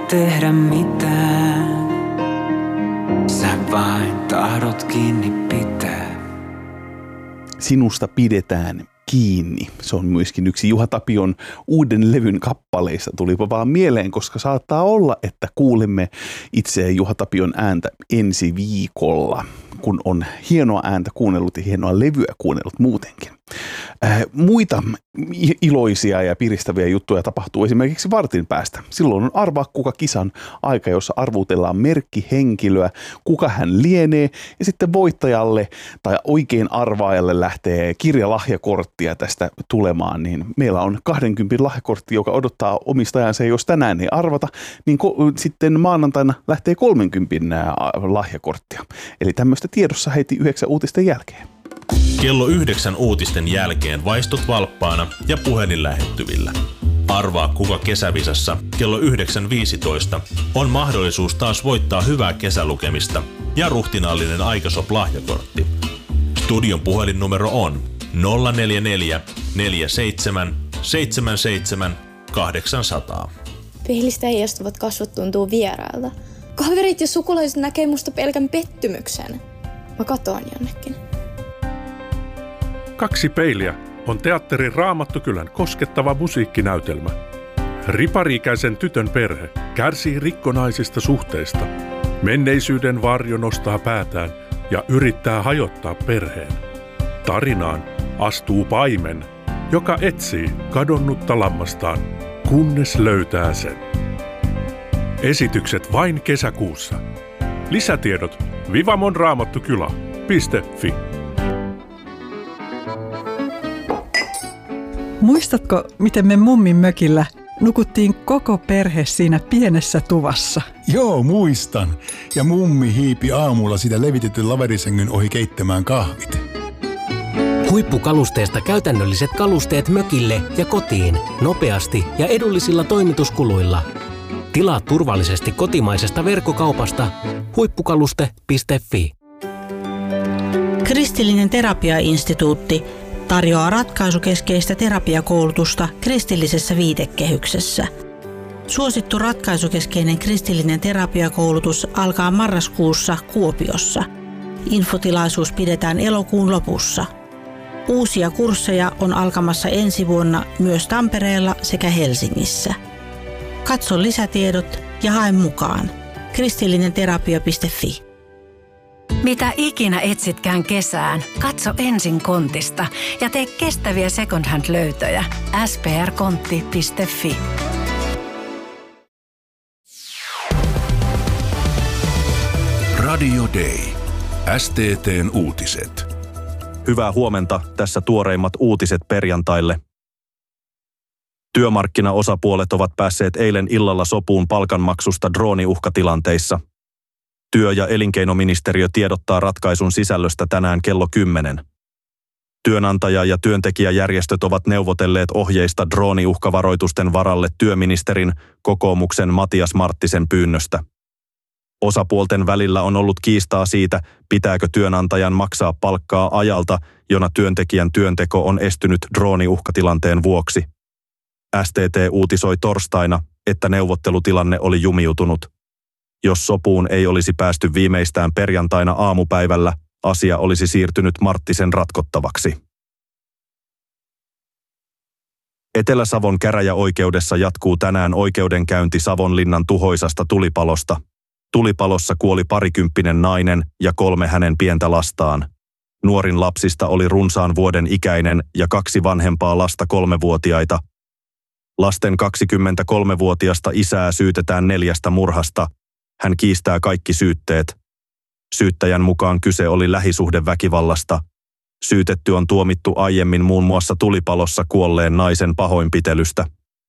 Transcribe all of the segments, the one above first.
tehdä mitään. Sä vain tahdot kiinni pitää. Sinusta pidetään kiinni. Se on myöskin yksi Juha Tapion uuden levyn kappaleista. Tulipa vaan mieleen, koska saattaa olla, että kuulemme itse Juha Tapion ääntä ensi viikolla, kun on hienoa ääntä kuunnellut ja hienoa levyä kuunnellut muutenkin. Muita iloisia ja piristäviä juttuja tapahtuu esimerkiksi vartin päästä. Silloin on Arvaa kuka kisan aika, jossa arvuutellaan merkkihenkilöä, kuka hän lienee, ja sitten voittajalle tai oikein arvaajalle lähtee kirjalahjakorttia tästä tulemaan. Niin meillä on 20 lahjakortti, joka odottaa omistajansa, jos tänään ei arvata, niin sitten maanantaina lähtee 30 lahjakorttia. Eli tämmöistä tiedossa heti 9 uutisten jälkeen. Kello 9 uutisten jälkeen vaistut valppaana ja puhelin lähettyvillä. Arvaa kuka kesävisassa kello 9.15 on mahdollisuus taas voittaa hyvää kesälukemista ja ruhtinaallinen Aikasop-lahjakortti. Studion puhelinnumero on 044 47 77 800. Peilistä heijastuvat kasvot tuntuu vierailta. Kaverit ja sukulaiset näkee musta pelkän pettymyksen. Mä katoan jonnekin. 2 peiliä on teatterin Raamattukylän koskettava musiikkinäytelmä. Ripari-ikäisen tytön perhe kärsii rikkonaisista suhteista. Menneisyyden varjo nostaa päätään ja yrittää hajottaa perheen. Tarinaan astuu paimen, joka etsii kadonnutta lammastaan, kunnes löytää sen. Esitykset vain kesäkuussa. Lisätiedot vivamonraamattukylä.fi. Muistatko, miten me mummin mökillä nukuttiin koko perhe siinä pienessä tuvassa? Joo, muistan. Ja mummi hiipi aamulla sitä levitetyn laverisängyn ohi keittämään kahvit. Huippukalusteesta käytännölliset kalusteet mökille ja kotiin nopeasti ja edullisilla toimituskuluilla. Tilaa turvallisesti kotimaisesta verkkokaupasta huippukaluste.fi. Kristillinen terapiainstituutti tarjoaa ratkaisukeskeistä terapiakoulutusta kristillisessä viitekehyksessä. Suosittu ratkaisukeskeinen kristillinen terapiakoulutus alkaa marraskuussa Kuopiossa. Infotilaisuus pidetään elokuun lopussa. Uusia kursseja on alkamassa ensi vuonna myös Tampereella sekä Helsingissä. Katso lisätiedot ja hae mukaan. kristillinenterapia.fi. Mitä ikinä etsitkään kesään, katso ensin Kontista ja tee kestäviä second hand-löytöjä. sprkontti.fi. Radio Day. STT:n uutiset. Hyvää huomenta, tässä tuoreimmat uutiset perjantaille. Työmarkkinaosapuolet ovat päässeet eilen illalla sopuun palkanmaksusta drooniuhkatilanteissa. Työ- ja elinkeinoministeriö tiedottaa ratkaisun sisällöstä tänään kello 10. Työnantaja- ja työntekijäjärjestöt ovat neuvotelleet ohjeista drooniuhkavaroitusten varalle työministerin, kokoomuksen Matias Marttisen pyynnöstä. Osapuolten välillä on ollut kiistaa siitä, pitääkö työnantajan maksaa palkkaa ajalta, jona työntekijän työnteko on estynyt drooniuhkatilanteen vuoksi. STT uutisoi torstaina, että neuvottelutilanne oli jumiutunut. Jos sopuun ei olisi päästy viimeistään perjantaina aamupäivällä, asia olisi siirtynyt Marttisen ratkottavaksi. Etelä-Savon käräjäoikeudessa jatkuu tänään oikeudenkäynti Savonlinnan tuhoisasta tulipalosta. Tulipalossa kuoli 20 nainen ja 3 hänen pientä lastaan. Nuorin lapsista oli runsaan vuoden ikäinen ja 2 vanhempaa lasta 3-vuotiaita. Lasten 23-vuotiasta isää syytetään 4 murhasta. Hän kiistää kaikki syytteet. Syyttäjän mukaan kyse oli lähisuhdeväkivallasta. Syytetty on tuomittu aiemmin muun muassa tulipalossa kuolleen naisen pahoinpitelystä.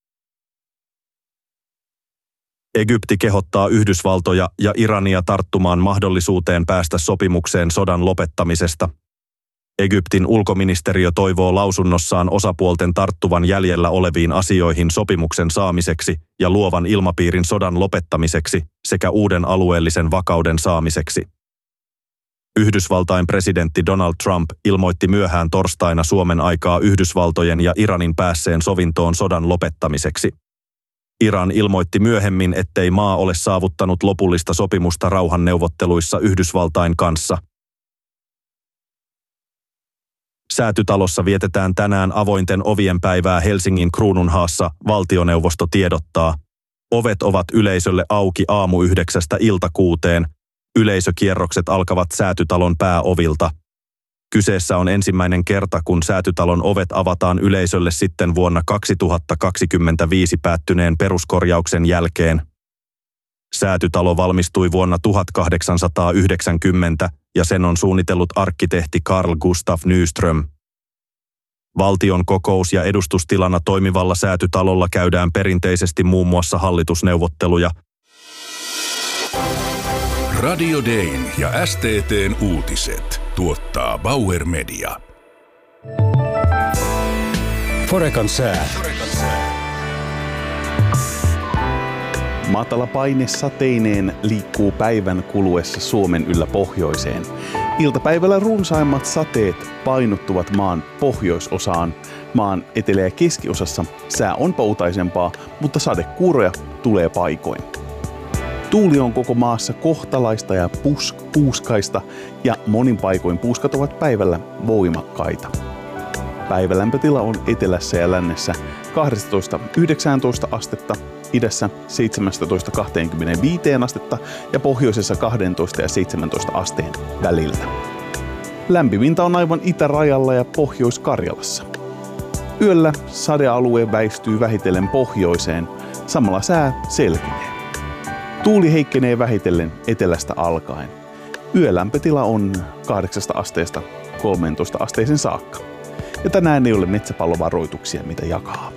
Egypti kehottaa Yhdysvaltoja ja Irania tarttumaan mahdollisuuteen päästä sopimukseen sodan lopettamisesta. Egyptin ulkoministeriö toivoo lausunnossaan osapuolten tarttuvan jäljellä oleviin asioihin sopimuksen saamiseksi ja luovan ilmapiirin sodan lopettamiseksi sekä uuden alueellisen vakauden saamiseksi. Yhdysvaltain presidentti Donald Trump ilmoitti myöhään torstaina Suomen aikaa Yhdysvaltojen ja Iranin päässeen sovintoon sodan lopettamiseksi. Iran ilmoitti myöhemmin, ettei maa ole saavuttanut lopullista sopimusta rauhanneuvotteluissa Yhdysvaltain kanssa. Säätytalossa vietetään tänään avointen ovien päivää Helsingin Kruununhaassa, valtioneuvosto tiedottaa. Ovet ovat yleisölle auki aamu 9 ilta 6. Yleisökierrokset alkavat Säätytalon pääovilta. Kyseessä on ensimmäinen kerta, kun Säätytalon ovet avataan yleisölle sitten vuonna 2025 päättyneen peruskorjauksen jälkeen. Säätytalo valmistui vuonna 1890 ja sen on suunnitellut arkkitehti Carl Gustaf Nyström. Valtion kokous- ja edustustilana toimivalla Säätytalolla käydään perinteisesti muun muassa hallitusneuvotteluja. Radio Dayn ja STT:n uutiset tuottaa Bauer Media. Forekan sää. Matala paine sateineen liikkuu päivän kuluessa Suomen yllä pohjoiseen. Iltapäivällä runsaimmat sateet painottuvat maan pohjoisosaan. Maan etelä- ja keskiosassa sää on poutaisempaa, mutta sadekuuroja tulee paikoin. Tuuli on koko maassa kohtalaista ja puuskaista ja monin paikoin puuskat ovat päivällä voimakkaita. Päivälämpötila on etelässä ja lännessä 12–19 astetta, idässä 17–25 astetta ja pohjoisessa 12 ja 17 asteen väliltä. Lämpimintä on aivan itärajalla ja Pohjois-Karjalassa. Yöllä sadealue väistyy vähitellen pohjoiseen, samalla sää selkenee. Tuuli heikkenee vähitellen etelästä alkaen. Yölämpötila on 8 asteesta 13 asteisen saakka. Ja tänään ei ole metsäpallovaroituksia, mitä jakaa.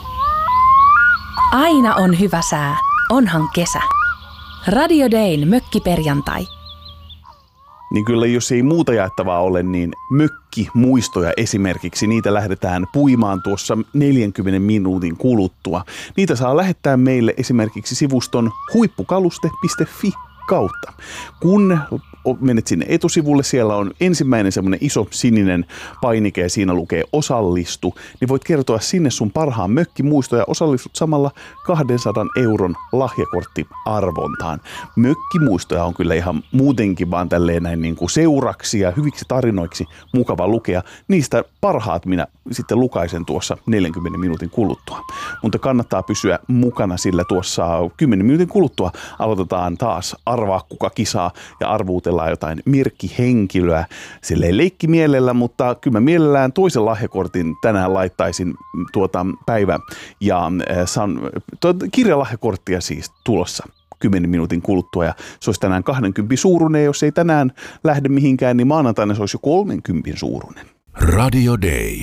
Aina on hyvä sää. Onhan kesä. Radio Dayn mökkiperjantai. Niin kyllä, jos ei muuta jaettavaa ole, niin mökkimuistoja esimerkiksi, niitä lähdetään puimaan tuossa 40 minuutin kuluttua. Niitä saa lähettää meille esimerkiksi sivuston huippukaluste.fi kautta. Kun menet sinne etusivulle, siellä on ensimmäinen semmoinen iso sininen painike ja siinä lukee osallistu, niin voit kertoa sinne sun parhaan mökkimuisto ja osallistut samalla 200 € lahjakorttiarvontaan. Mökkimuistoja on kyllä ihan muutenkin vaan tälleen näin niin kuin seuraksi ja hyviksi tarinoiksi mukava lukea. Niistä parhaat minä sitten lukaisen tuossa 40 minuutin kuluttua. Mutta kannattaa pysyä mukana, sillä tuossa 10 minuutin kuluttua aloitetaan taas arvaa kuka kisaa ja arvuutellaan jotain merkkihenkilöä. Silleen leikkimielellä, mutta kyllä mä mielellään toisen lahjakortin tänään laittaisin päivä ja kirjalahjakorttia siis tulossa 10 minuutin kuluttua ja se olisi tänään 20 suuruinen. Jos ei tänään lähde mihinkään, niin maanantaina se olisi jo 30 suuruinen. Radio Day.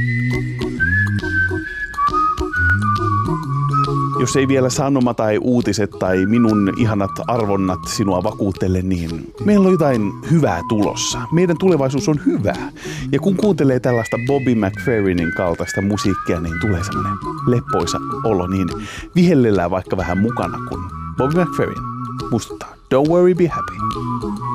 Jos ei vielä sanoma tai uutiset tai minun ihanat arvonnat sinua vakuuttele, niin meillä on jotain hyvää tulossa. Meidän tulevaisuus on hyvää. Ja kun kuuntelee tällaista Bobby McFerrinin kaltaista musiikkia, niin tulee semmoinen leppoisa olo, niin vihellellään vaikka vähän mukana, kun Bobby McFerrin muistuttaa Don't worry, be happy.